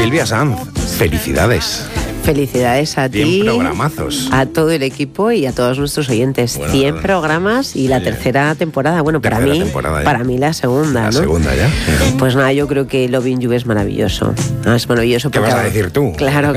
Silvia Sanz, felicidades. Felicidades a ti, 100 programazos. a todo el equipo y a todos nuestros oyentes. Bueno, 100 programas y la tercera temporada. Bueno, para mí la segunda, ¿no? La segunda ya. Pues nada, yo creo que Lovin' You es maravilloso. Es maravilloso. ¿Qué vas a decir tú? Claro.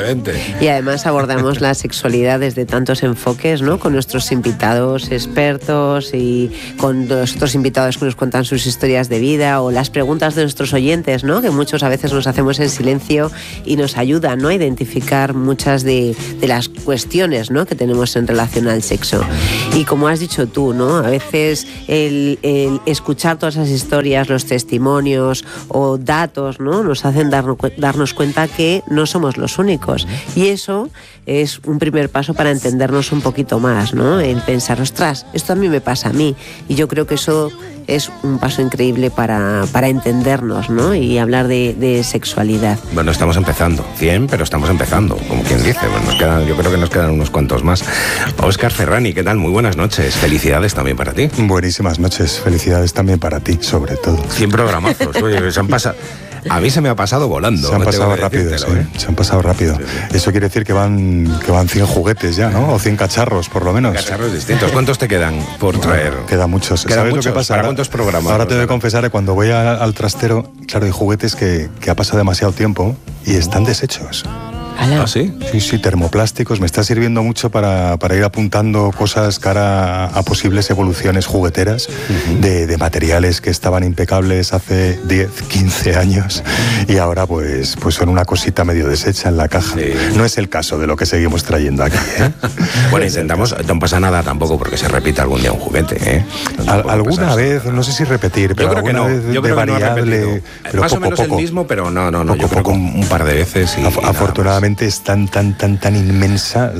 Y además abordamos la sexualidad desde tantos enfoques, ¿no? Con nuestros invitados expertos y con los otros invitados que nos cuentan sus historias de vida o las preguntas de nuestros oyentes, ¿no? Que muchos a veces nos hacemos en silencio y nos ayudan, ¿no? A identificar muchas de las cuestiones, ¿no? Que tenemos en relación al sexo. Y como has dicho tú, ¿no? A veces el escuchar todas esas historias, los testimonios o datos, ¿no? Nos hacen darnos cuenta que no somos los únicos. Y eso es un primer paso para entendernos un poquito más, ¿no? El pensar, ostras, esto a mí me pasa a mí. Y yo creo que eso es un paso increíble para entendernos, ¿no? Y hablar de sexualidad. Bueno, estamos empezando, 100, pero estamos empezando, como quien dice. Bueno, yo creo que nos quedan unos cuantos más. Óscar Ferrani, ¿qué tal? Muy buenas noches. Felicidades también para ti. Buenísimas noches. Felicidades también para ti, sobre todo. 100 programazos. Oye, se han pasado... A mí se me ha pasado volando. Se han pasado rápido, sí. Se han pasado rápido. Sí. Eso quiere decir que van 100 juguetes ya, ¿no? O 100 cacharros, por lo menos. Cacharros distintos. ¿Cuántos te quedan por traer? Quedan muchos. ¿Sabes lo que pasa? ¿Para cuántos programas? Ahora te voy a confesar que cuando voy al trastero, claro, hay juguetes que ha pasado demasiado tiempo y están deshechos. ¿Ah, sí? Sí, termoplásticos. Me está sirviendo mucho para ir apuntando cosas cara a posibles evoluciones jugueteras de materiales que estaban impecables hace 10, 15 años y ahora pues son una cosita medio deshecha en la caja. Sí. No es el caso de lo que seguimos trayendo aquí, ¿eh? Bueno, intentamos, no pasa nada tampoco porque se repita algún día un juguete, ¿eh? Alguna vez, no sé si repetir, pero yo creo que no. Yo creo variable, que no pero más poco, o menos poco. El mismo, pero no, yo creo que un par de veces. Y afortunadamente es tan inmensa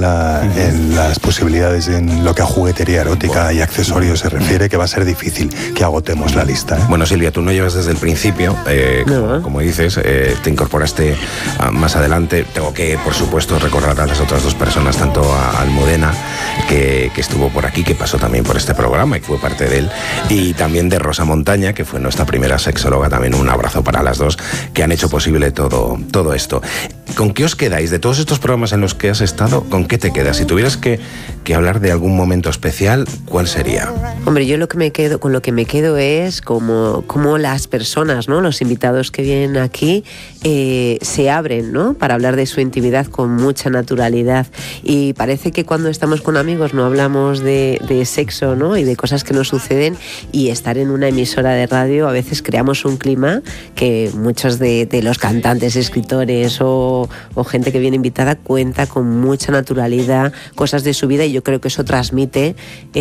las posibilidades en lo que a juguetería erótica y accesorios se refiere que va a ser difícil que agotemos la lista, ¿eh? Bueno, Silvia, tú no llevas desde el principio, como dices, te incorporaste más adelante. Tengo que, por supuesto, recordar a las otras dos personas, tanto a Almudena, que estuvo por aquí, que pasó también por este programa y fue parte de él, y también de Rosa Montaña, que fue nuestra primera sexóloga. También un abrazo para las dos, que han hecho posible todo esto. ¿Con qué os quedáis de todos estos programas en los que has estado? ¿Con qué te quedas? Si tuvieras que hablar de algún momento especial, ¿cuál sería? Hombre, yo con lo que me quedo es como las personas, ¿no? Los invitados que vienen aquí se abren, ¿no? Para hablar de su intimidad con mucha naturalidad. Y parece que cuando estamos con amigos no hablamos de sexo, ¿no? Y de cosas que nos suceden, y estar en una emisora de radio a veces creamos un clima que muchos de los cantantes, escritores o gente que viene invitada cuenta con mucha naturalidad cosas de su vida, y yo creo que eso transmite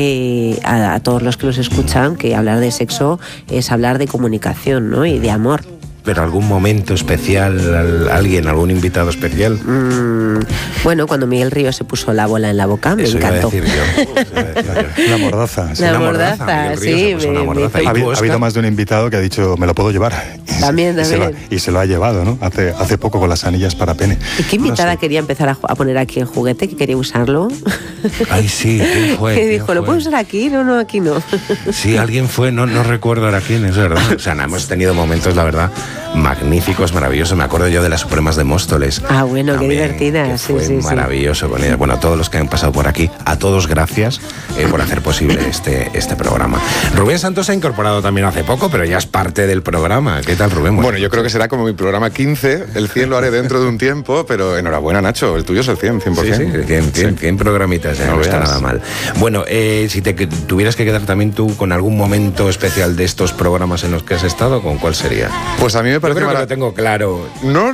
a todos los que los escuchan que hablar de sexo es hablar de comunicación, ¿no? Y de amor. ¿Pero algún momento especial, algún invitado especial? Bueno, cuando Miguel Ríos se puso la bola en la boca, me encantó. Iba a decir yo. La mordaza. La mordaza, sí. Ha habido más de un invitado que ha dicho, me lo puedo llevar. También. Y se lo ha llevado, ¿no? Hace poco con las anillas para pene. ¿Y qué invitada quería empezar a poner aquí el juguete, que quería usarlo? Ay, sí, ¿quién fue? Que dijo, ¿lo puedo usar aquí? No, aquí no. Sí, alguien fue, no recuerdo ahora quién es, ¿verdad? O sea, hemos tenido momentos, la verdad, magníficos, maravillosos. Me acuerdo yo de las Supremas de Móstoles. Ah, bueno, también, qué divertida. Que fue maravilloso con ellas. Bueno, a todos los que han pasado por aquí, a todos gracias por hacer posible este programa. Rubén Santos se ha incorporado también hace poco, pero ya es parte del programa. ¿Qué tal, Rubén? Bueno, yo creo que será como mi programa 15. El 100 lo haré dentro de un tiempo, pero enhorabuena, Nacho. El tuyo es el 100, 100%. Sí, 100 programitas, no está nada mal. Bueno, si te tuvieras que quedar también tú con algún momento especial de estos programas en los que has estado, ¿con cuál sería? Pues a mí me parece... Yo creo que lo tengo claro. No.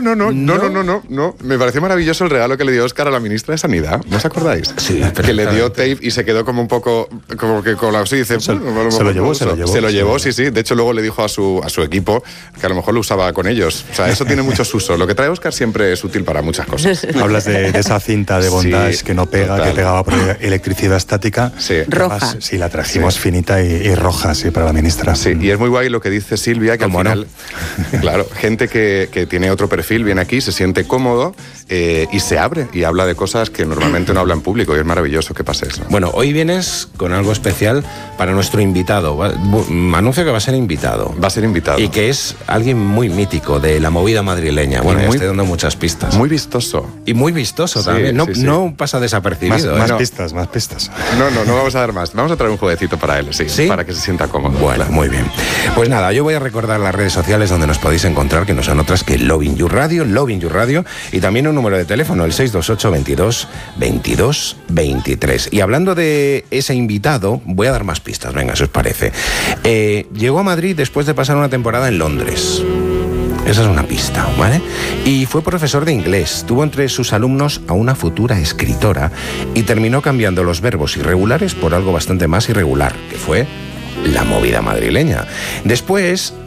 Me pareció maravilloso el regalo que le dio Óscar a la ministra de Sanidad. ¿No os acordáis? Sí. Que le dio tape y se quedó como un poco... Como que colapsó y dice... Se lo llevó. Sí. De hecho, luego le dijo a su equipo que a lo mejor lo usaba con ellos. O sea, eso tiene muchos usos. Lo que trae Óscar siempre es útil para muchas cosas. Hablas de esa cinta de bondage que no pega, total. Que pegaba por electricidad estática. Sí. Roja. Sí, la trajimos finita y roja, sí, para la ministra. Sí, y es muy guay lo que dice Silvia, que al final... Claro, gente que tiene otro perfil, viene aquí, se siente cómodo y se abre y habla de cosas que normalmente no habla en público, y es maravilloso que pase eso. Bueno, hoy vienes con algo especial para nuestro invitado. Anuncio que va a ser invitado. Va a ser invitado. Y que es alguien muy mítico de la movida madrileña. Bueno, ya estoy dando muchas pistas. Muy vistoso. Y muy vistoso también. No pasa desapercibido. Más ¿no? pistas, más pistas. No vamos a dar más. Vamos a traer un jueguecito para él, sí, para que se sienta cómodo. Bueno, muy bien. Pues nada, yo voy a recordar las redes sociales donde nos podéis encontrar, que no son otras que Lovin' You Radio, y también un número de teléfono, el 628 22 22 23. Y hablando de ese invitado, voy a dar más pistas, venga, si os parece. Llegó a Madrid después de pasar una temporada en Londres. Esa es una pista, ¿vale? Y fue profesor de inglés. Tuvo entre sus alumnos a una futura escritora y terminó cambiando los verbos irregulares por algo bastante más irregular, que fue la movida madrileña. Después